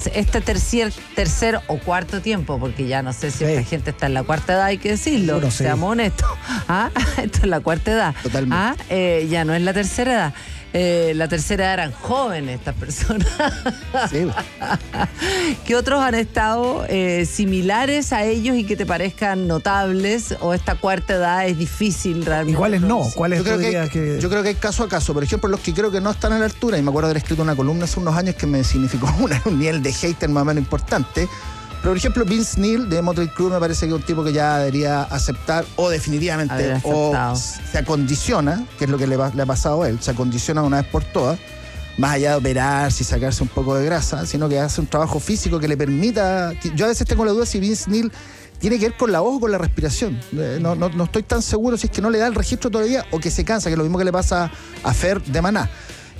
este tercer o cuarto tiempo, porque ya no sé si esta gente está en la cuarta edad, hay que decirlo, Bueno, seamos honestos. Esto es la cuarta edad. Totalmente. Ya no es la tercera edad. La tercera edad eran jóvenes estas personas. Sí. ¿Qué otros han estado similares a ellos y que te parezcan notables? ¿O esta cuarta edad es difícil realmente? ¿Y cuáles no? ¿Cuáles Yo creo que hay caso a caso. Por ejemplo, los que creo que no están a la altura, y me acuerdo de haber escrito una columna hace unos años que me significó un nivel de hater más o menos importante. Pero, por ejemplo, Vince Neil de Motley Crue me parece que es un tipo que ya debería aceptar o definitivamente o se acondiciona, que es lo que le ha pasado a él, se acondiciona una vez por todas, más allá de operarse y sacarse un poco de grasa, sino que hace un trabajo físico que le permita... Yo a veces tengo la duda si Vince Neil tiene que ver con la voz o con la respiración. No estoy tan seguro si es que no le da el registro todavía o que se cansa, que es lo mismo que le pasa a Fer de Maná.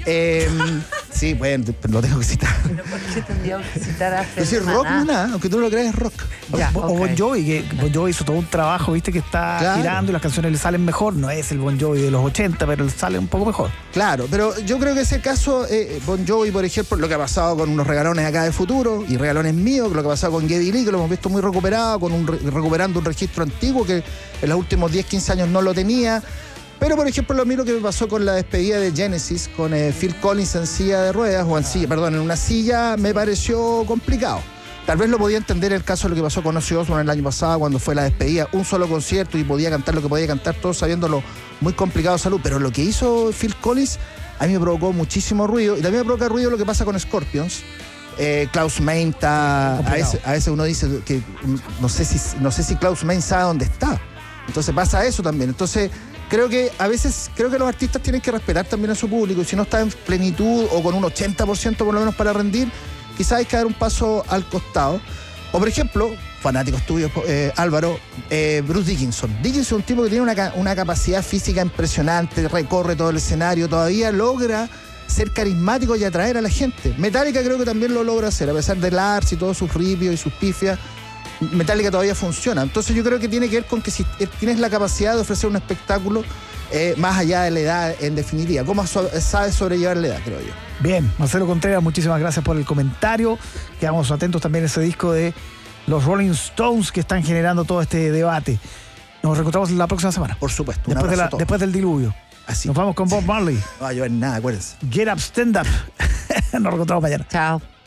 Sí, bueno, lo tengo que citar. ¿Pero por qué tendríamos que citar a Fer? Es decir, rock no nada, aunque tú no lo creas, es rock. Ya, o Bon Jovi, que Bon Jovi hizo todo un trabajo, viste, que está girando y las canciones le salen mejor. No es el Bon Jovi de los 80, pero le sale un poco mejor. Claro, pero yo creo que ese caso, Bon Jovi, por ejemplo, lo que ha pasado con unos regalones acá de Futuro y regalones míos, lo que ha pasado con Geddy Lee, que lo hemos visto muy recuperado, recuperando un registro antiguo que en los últimos 10, 15 años no lo tenía. Pero, por ejemplo, lo mismo que me pasó con la despedida de Genesis, con Phil Collins en silla de ruedas, en una silla, me pareció complicado. Tal vez lo podía entender el caso de lo que pasó con Ozzy Osbourne el año pasado, cuando fue la despedida, un solo concierto y podía cantar lo que podía cantar, todos sabiéndolo muy complicado de salud. Pero lo que hizo Phil Collins a mí me provocó muchísimo ruido, y también me provoca ruido lo que pasa con Scorpions. Klaus Meine está... A veces uno dice que no sé si Klaus Meine sabe dónde está. Entonces pasa eso también. Entonces... Creo que los artistas tienen que respetar también a su público, y si no está en plenitud o con un 80% por lo menos para rendir, quizás hay que dar un paso al costado. O, por ejemplo, fanáticos tuyos, Álvaro, Bruce Dickinson. Dickinson es un tipo que tiene una capacidad física impresionante, recorre todo el escenario, todavía logra ser carismático y atraer a la gente. Metallica creo que también lo logra hacer, a pesar de Lars y todos sus ripios y sus pifias. Metallica todavía funciona. Entonces yo creo que tiene que ver con que si tienes la capacidad de ofrecer un espectáculo más allá de la edad, en definitiva. ¿Cómo sabes sobrellevar la edad, creo yo? Bien, Marcelo Contreras, muchísimas gracias por el comentario. Quedamos atentos también a ese disco de los Rolling Stones que están generando todo este debate. Nos reencontramos la próxima semana. Por supuesto. Después del diluvio. Así. Nos vamos con Bob Marley. No va a llover nada, acuérdense. Get Up, Stand Up. Nos reencontramos mañana. Chao.